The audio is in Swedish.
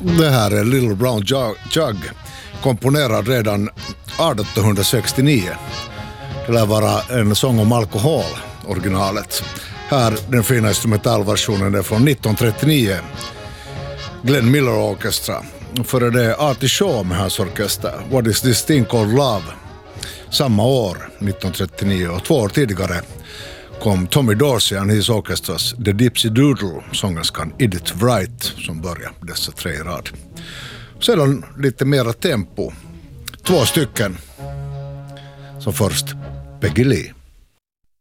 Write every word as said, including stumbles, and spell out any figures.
Det här är Little Brown Jug, komponerad redan arton sextionio. Det lär vara en sång om alkohol, originalet. Här, den fina instrumentalversionen är från nitton trettionio. Glenn Miller Orchestra. Före det Artie Shaw med hans orkester. What is this thing called love? Samma år, nitton trettionio, och två år tidigare kom Tommy Dorsey and his orchestras The Dipsy Doodle, sångerskan Edith Wright, som börjar dessa tre i rad. Sedan lite mera tempo. Två stycken. Så först Peggy Lee.